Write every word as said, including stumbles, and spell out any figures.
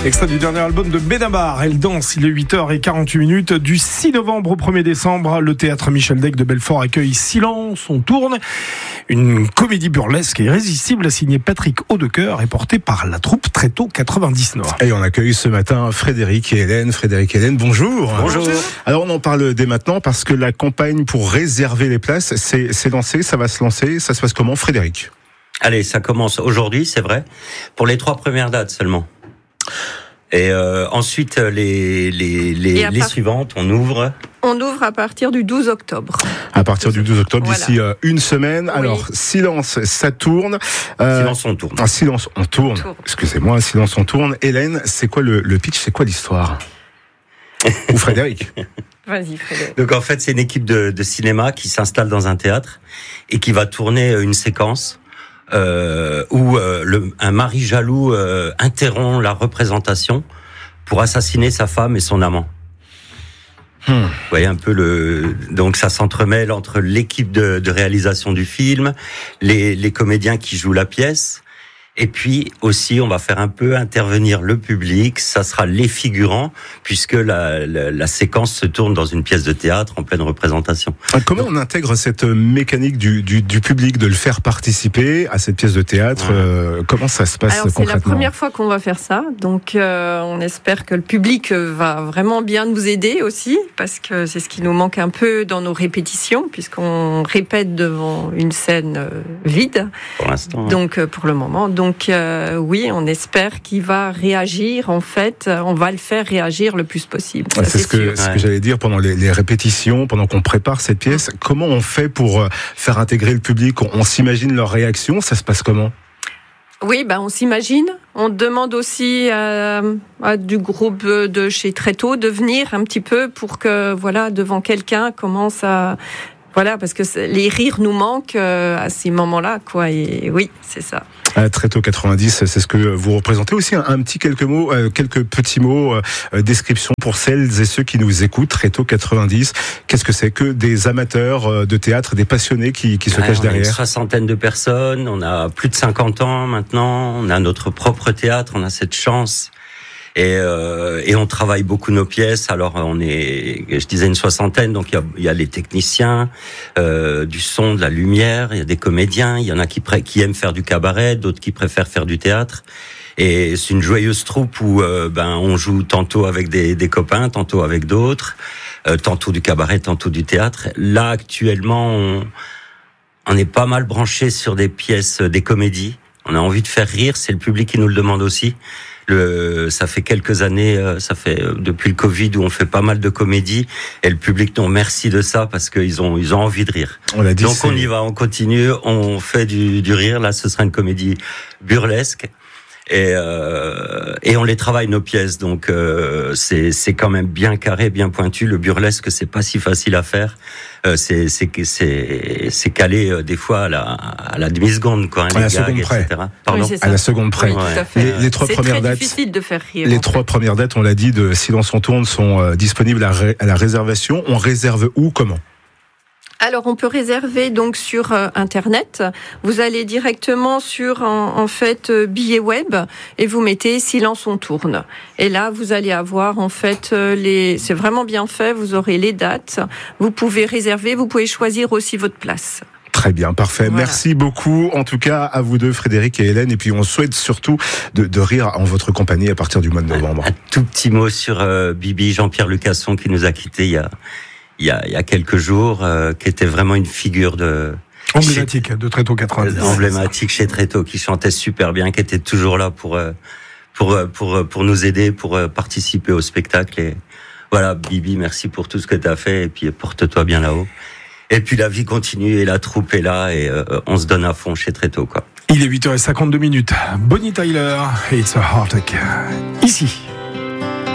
Extrait du dernier album de Benabar, Elle danse, il est huit heures quarante-huit minutes. Du six novembre au premier décembre, le théâtre Michel Deck de Belfort accueille Silence, on tourne. Une comédie burlesque et irrésistible signée Patrick Audecoeur et portée par la troupe Tréteau quatre-vingt-dix Nord. Et on accueille ce matin Frédéric et Hélène. Frédéric et Hélène, bonjour. Bonjour. Alors on en parle dès maintenant parce que la campagne pour réserver les places, c'est, c'est lancé, ça va se lancer. Ça se passe comment, Frédéric ? Allez, ça commence aujourd'hui, c'est vrai, pour les trois premières dates seulement. Et euh, ensuite, les, les, les, part... les suivantes, on ouvre. On ouvre à partir du douze octobre. À partir du douze octobre, voilà. D'ici euh, une semaine. Oui. Alors, Silence, ça tourne. Euh, silence, on tourne. Un silence, on tourne. tourne. Excusez-moi, Silence, on tourne. Hélène, c'est quoi le, le pitch ? C'est quoi l'histoire ? Ou Frédéric ? Vas-y, Frédéric. Donc en fait, c'est une équipe de, de cinéma qui s'installe dans un théâtre et qui va tourner une séquence euh, où euh, le, un mari jaloux euh, interrompt la représentation pour assassiner sa femme et son amant. Hmm. Vous voyez un peu le, donc ça s'entremêle entre l'équipe de, de réalisation du film, les, les comédiens qui jouent la pièce. Et puis aussi, on va faire un peu intervenir le public. Ça sera les figurants, puisque la, la, la séquence se tourne dans une pièce de théâtre en pleine représentation. Comment on intègre cette mécanique du, du, du public, de le faire participer à cette pièce de théâtre ? Ouais. euh, Comment ça se passe Alors, concrètement ? C'est la première fois qu'on va faire ça, donc euh, on espère que le public va vraiment bien nous aider aussi, parce que c'est ce qui nous manque un peu dans nos répétitions, puisqu'on répète devant une scène euh, vide. Pour l'instant. Donc euh, pour le moment. Donc, Donc euh, oui, on espère qu'il va réagir. En fait, on va le faire réagir le plus possible. Ouais, c'est, c'est ce que, ce que j'allais dire pendant les, les répétitions, pendant qu'on prépare cette pièce. Mmh. Comment on fait pour faire intégrer le public ? On, on s'imagine leur réaction. Ça se passe comment ? Oui, ben on s'imagine. On demande aussi à, à du groupe de chez Tréteau de venir un petit peu pour que, voilà, devant quelqu'un commence à... Voilà, parce que les rires nous manquent à ces moments-là, quoi. Et oui, c'est ça. À Tréteau quatre-vingt-dix, c'est ce que vous représentez. Aussi un, un petit quelques mots, euh, quelques petits mots, euh, description pour celles et ceux qui nous écoutent. Tréteau quatre-vingt-dix, qu'est-ce que c'est que des amateurs de théâtre, des passionnés qui, qui se ouais, cachent on derrière ? On a une soixantaine de personnes. On a plus de cinquante ans maintenant. On a notre propre théâtre. On a cette chance. Et, euh, et on travaille beaucoup nos pièces. Alors on est, je disais une soixantaine, donc il y a, il y a les techniciens euh, du son, de la lumière, il y a des comédiens, il y en a qui, pré- qui aiment faire du cabaret, d'autres qui préfèrent faire du théâtre. Et c'est une joyeuse troupe où euh, ben on joue tantôt avec des, des copains, tantôt avec d'autres, euh, tantôt du cabaret, tantôt du théâtre. Là actuellement, on, on est pas mal branché sur des pièces, des comédies. On a envie de faire rire, c'est le public qui nous le demande aussi. Le, ça fait quelques années, ça fait depuis le Covid où on fait pas mal de comédies et le public nous remercie de ça parce qu'ils ont ils ont envie de rire. On l'a dit, donc c'est... on y va, on continue, on fait du, du rire. Là, ce sera une comédie burlesque et euh, et on les travaille nos pièces. Donc euh, c'est c'est quand même bien carré, bien pointu. Le burlesque, c'est pas si facile à faire. Euh, c'est c'est c'est c'est calé euh, des fois à la à la demi seconde quoi. Hein, à les la gags, seconde près. et cetera. Pardon. Oui, à la seconde près. Oui, tout à fait. Les, les trois c'est premières très dates. difficile de faire rire. Les trois fait. premières dates, on l'a dit, de Silence on tourne, sont euh, disponibles à, ré, à la réservation. On réserve où, comment ? Alors, on peut réserver donc sur euh, Internet. Vous allez directement sur, en, en fait, euh, billet web et vous mettez Silence on tourne. Et là, vous allez avoir, en fait, euh, les. C'est vraiment bien fait. Vous aurez les dates. Vous pouvez réserver. Vous pouvez choisir aussi votre place. Très bien, parfait. Voilà. Merci beaucoup, en tout cas, à vous deux, Frédéric et Hélène. Et puis, on souhaite surtout de, de rire en votre compagnie à partir du mois de novembre. Un, un tout petit mot sur euh, Bibi, Jean-Pierre Lucasson, qui nous a quittés il y a, il y a, il y a quelques jours, euh, qui était vraiment une figure de... Emblématique chez, de Tréteau quatre-vingt-dix. Emblématique chez Tréteau, qui chantait super bien, qui était toujours là pour, euh, pour, pour, pour nous aider, pour euh, participer au spectacle. Et voilà, Bibi, merci pour tout ce que tu as fait. Et puis, porte-toi bien là-haut. Et puis la vie continue et la troupe est là et euh, on se donne à fond chez Tréteau, quoi. Il est huit heures cinquante-deux minutes. Bonnie Tyler et It's a Heartache. Ici.